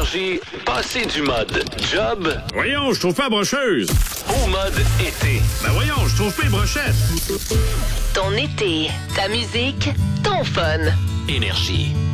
Énergie, passez du mode job. Voyons, je trouve pas brocheuse. Au mode été. Ben voyons, je trouve pas les brochettes. Ton été, ta musique, ton fun. Énergie.